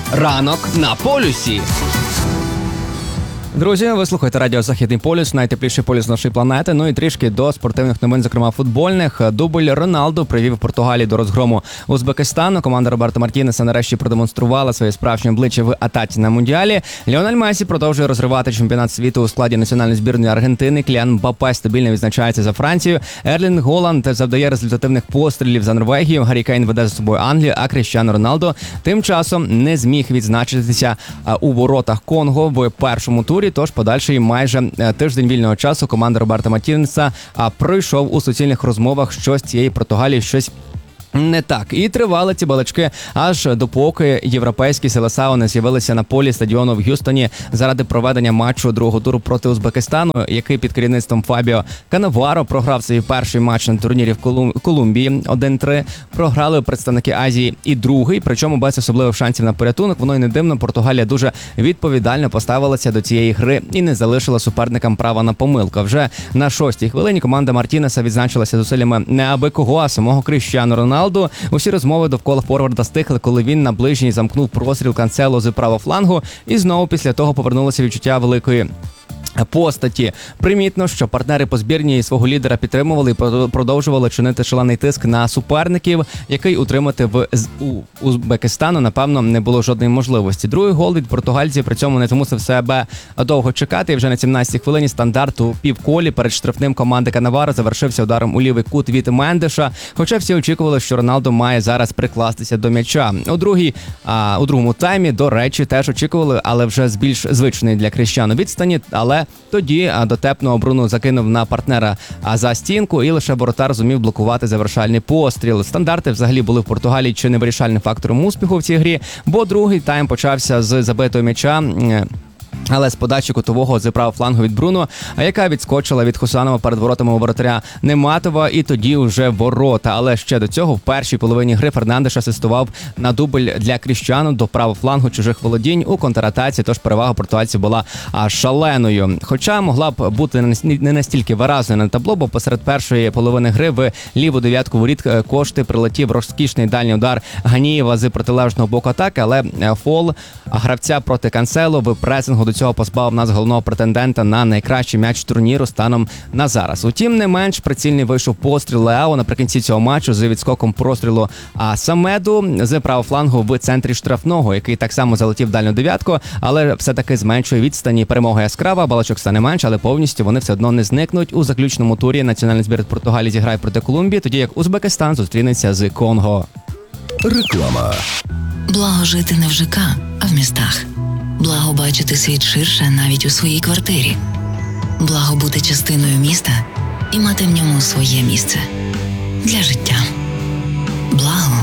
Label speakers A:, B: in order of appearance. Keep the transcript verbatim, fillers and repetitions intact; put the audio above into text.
A: Ранок на полюсі. Друзі, ви слухаєте радіо «Західний полюс», найтепліший полюс нашої планети. Ну і трішки до спортивних новин, зокрема футбольних. Дубль Роналду привів Португалію до розгрому Узбекистану. Команда Роберто Мартінеса нарешті продемонструвала своє справжнє обличчя в атаці на Мундіалі. Ліонель Месі продовжує розривати чемпіонат світу у складі національної збірної Аргентини. Кіліан Мбаппе стабільно відзначається за Францію. Ерлінг Голланд завдає результативних пострілів за Норвегію. Гаррі Кейн веде за собою Англію, а Кріштіану Роналдо тим часом не зміг відзначитися у воротах Конго в першому турі. Тож подальший майже тиждень вільного часу команда Роберто Мартінеса пройшов у суцільних розмовах, що з цієї Португалії щось не так. І тривали ці балачки аж допоки європейські селесао не з'явилися на полі стадіону в Г'юстоні заради проведення матчу другого туру проти Узбекистану, який під керівництвом Фабіо Канаваро програв свій перший матч на турнірі в Колум... Колумбії один-три. Програли представники Азії і другий, причому без особливих шансів на порятунок. Воно й не дивно, Португалія дуже відповідально поставилася до цієї гри і не залишила суперникам права на помилку. Вже на шостій хвилині команда Мартінеса відзначилася зусиллями не аби кого, а самого Кріштіану Роналду. Усі розмови довкола форварда стихли, коли він на ближній замкнув простріл Канцело з правого флангу, і знову після того повернулося відчуття великої постаті. Примітно, що партнери по збірні свого лідера підтримували і продовжували чинити шалений тиск на суперників, який утримати в у Узбекистану, напевно, не було жодної можливості. Другий гол від португальців при цьому не змусив себе довго чекати. І вже на сімнадцятій хвилині стандарт у півколі перед штрафним команди Канаваро завершився ударом у лівий кут від Мендеша, хоча всі очікували, що Роналдо має зараз прикластися до м'яча. У другій, а, у другому таймі, до речі, теж очікували, але вже з більш звичної для Кріштіану відстані, але тоді дотепно Бруно закинув на партнера за стінку, і лише воротар зумів блокувати завершальний постріл. Стандарти взагалі були в Португалії чи не вирішальним фактором успіху в цій грі, бо другий тайм почався з забитого м'яча, але з подачі кутового з правого флангу від Бруно, а яка відскочила від Хусанова перед воротами у воротаря Нематова, і тоді вже ворота. Але ще до цього в першій половині гри Фернандеш асистував на дубль для Кріштіану до правого флангу чужих володінь у контратаці, тож перевага португальців була шаленою. Хоча могла б бути не настільки виразною на табло, бо посеред першої половини гри в ліву дев'ятку воріт Кошти прилетів розкішний дальній удар Ганієва з протилежного боку атаки, але фол гравця проти Канцело в пресингу до цього позбавив нас головного претендента на найкращий м'яч турніру станом на зараз. Утім, не менш прицільний вийшов постріл Леао наприкінці цього матчу з відскоком прострілу Самеду з правого флангу в центрі штрафного, який так само залетів в дальню дев'ятку, але все-таки з меншої відстані. Перемога яскрава, балачок стане менш, але повністю вони все одно не зникнуть. У заключному турі національний збір Португалії зіграє проти Колумбії, тоді як Узбекистан зустрінеться з Конго.
B: Реклама.
C: Благо жити не в ЖК, а в містах. Благо бачити світ ширше навіть у своїй квартирі. Благо бути частиною міста і мати в ньому своє місце для життя. Благо